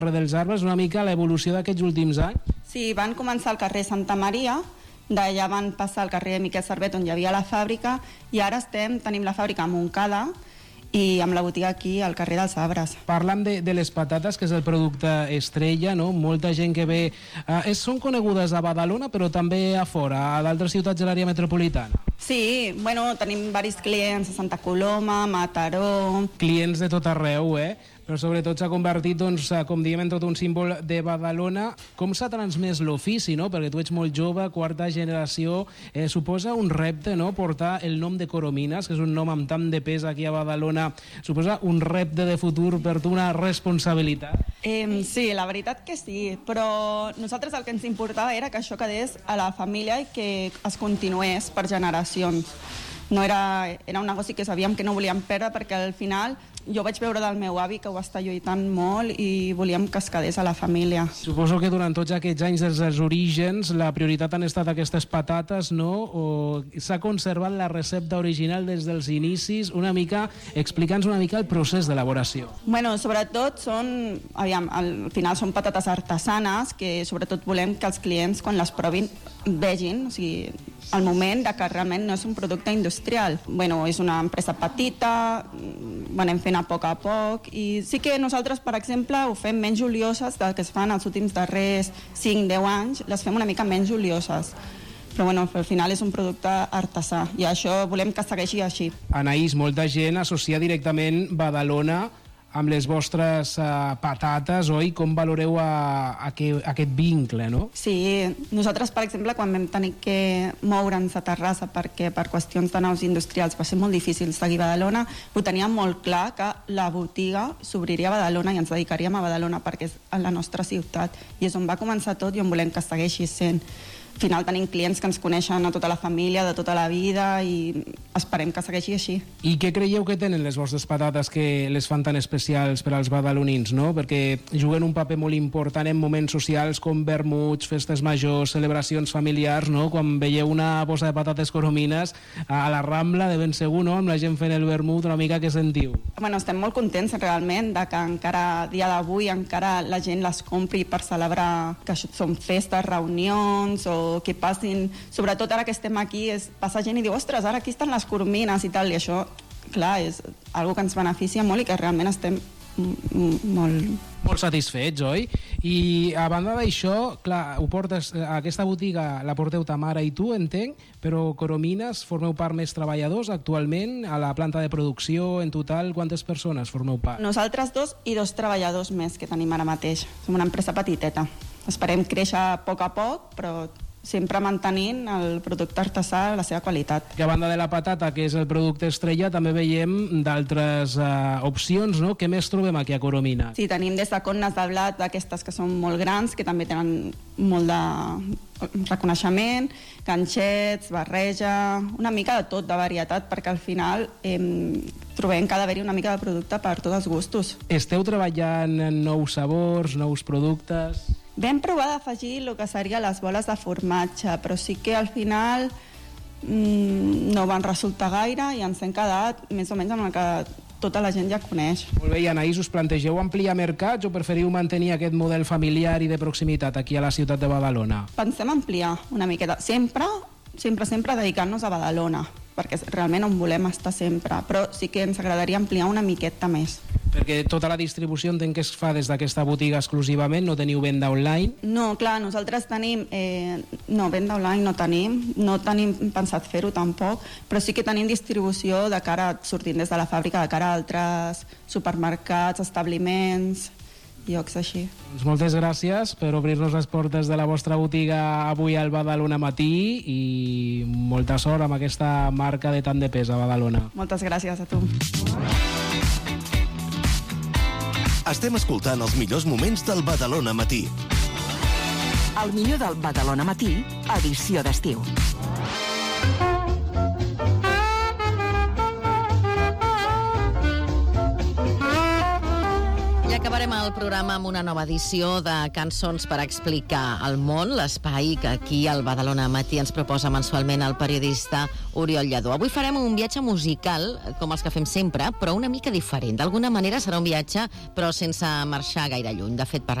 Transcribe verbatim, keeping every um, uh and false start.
carrer dels Arbres, una mica l'evolució d'aquests últims anys. Sí, van començar al carrer Santa Maria, d'allà van passar al carrer Miquel Servet, on hi havia la fàbrica, i ara estem, tenim la fàbrica a Montcada i amb la botiga aquí al carrer dels Arbres. Parlant de, de les patates, que és el producte estrella, no? Molta gent que ve... Eh, són conegudes a Badalona, però també a fora, a d'altres ciutats de l'àrea metropolitana. Sí, bueno, tenim diversos clients a Santa Coloma, Mataró... Clients de tot arreu, eh? Però sobretot s'ha convertit, doncs, com diem, en tot un símbol de Badalona. Com s'ha transmès l'ofici, no? Perquè tu ets molt jove, quarta generació. Eh, suposa un repte, no?, portar el nom de Coromines, que és un nom amb tant de pes aquí a Badalona. Suposa un repte de futur per tu, una responsabilitat? Eh, sí, la veritat que sí, però nosaltres el que ens importava era que això quedés a la família i que es continués per generacions. No era, era un negoci que sabíem que no volíem perdre, perquè al final jo vaig veure del meu avi que ho està lluitant molt i volíem que es quedés a la família. Suposo que durant tots aquests anys des dels orígens la prioritat han estat aquestes patates, no? O s'ha conservat la recepta original des dels inicis? Una mica, explica'ns una mica el procés d'elaboració. Bueno, sobretot són, aviam, al final són patates artesanes que sobretot volem que els clients quan les provin vegin, o sigui, al moment de que realment no és un producte industrial. Bueno, és una empresa petita, anem fent a poc a poc, i sí que nosaltres, per exemple, ho fem menys olioses del que es fan els últims darrers cinc a deu anys, les fem una mica menys olioses. Però bueno, al final és un producte artesà i això volem que segueixi així. Anaïs, molta gent associa directament Badalona amb les vostres uh, patates, oi? Com valoreu a, a que, a aquest vincle, no? Sí, nosaltres, per exemple, quan vam tenir que moure'ns a Terrassa perquè per qüestions de naus industrials va ser molt difícil seguir Badalona, ho teníem molt clar que la botiga s'obriria a Badalona i ens dedicaríem a Badalona perquè és a la nostra ciutat i és on va començar tot i on volem que segueixi sent. Al final tenim clients que ens coneixen a tota la família, de tota la vida, i esperem que segueixi així. I què creieu que tenen les vostres patates que les fan tan especials per als badalonins, no? Perquè juguen un paper molt important en moments socials com vermuts, festes majors, celebracions familiars, no? Quan veieu una bossa de patates coromines a la Rambla, de ben segur, no? Amb la gent fent el vermut, una mica, què sentiu? Bueno, estem molt contents realment de que encara a dia d'avui encara la gent les compri per celebrar que són festes, reunions o que passin, sobretot ara que estem aquí, és passar gent i dir, ostres, ara aquí estan les coromines i tal, i això, clar, és algo que ens beneficia molt i que realment estem molt... Molt satisfets, oi? I a banda d'això, clar, ho portes, aquesta botiga la porteu ta mare i tu, entenc, però Coromines, formeu part més treballadors actualment a la planta de producció, en total, quantes persones formeu part? Nosaltres dos i dos treballadors més que tenim ara mateix. Som una empresa petiteta. Esperem créixer a poc a poc, però sempre mantenint el producte artesà la seva qualitat. Que a banda de la patata, que és el producte estrella, també veiem d'altres uh, opcions, no? Què més trobem aquí a Coromines? Sí, tenim des de connes de blat, d'aquestes que són molt grans, que també tenen molt de reconeixement, ganxets, barreja, una mica de tot, de varietat, perquè al final eh, trobem que ha d'haver-hi una mica de producte per tots els gustos. Esteu treballant en nous sabors, nous productes? Vam provar d'afegir el que seria les boles de formatge, però sí que al final mmm, no van resultar gaire i ens hem quedat més o menys amb el que tota la gent ja coneix. Molt bé, i Anaïs, us plantegeu ampliar mercats o preferiu mantenir aquest model familiar i de proximitat aquí a la ciutat de Badalona? Pensem ampliar una miqueta, sempre, sempre, sempre dedicant-nos a Badalona, perquè és realment on volem estar sempre, però sí que ens agradaria ampliar una miqueta més. Perquè tota la distribució entenc que es fa des d'aquesta botiga exclusivament, no teniu venda online? No, clar, nosaltres tenim... Eh, no, venda online no tenim, no tenim pensat fer-ho tampoc, però sí que tenim distribució de cara, sortint des de la fàbrica, de cara a altres supermercats, establiments, llocs així. Doncs moltes gràcies per obrir-nos les portes de la vostra botiga avui al Badalona Matí i molta sort amb aquesta marca de tant de pes a Badalona. Moltes gràcies a tu. Estem escoltant els millors moments del Badalona Matí. El millor del Badalona Matí, edició d'estiu. I acabarem el programa amb una nova edició de Cançons per explicar el món, l'espai que aquí al Badalona Matí ens proposa mensualment el periodista Oriol Lladó. Avui farem un viatge musical, com els que fem sempre, però una mica diferent. D'alguna manera serà un viatge, però sense marxar gaire lluny. De fet,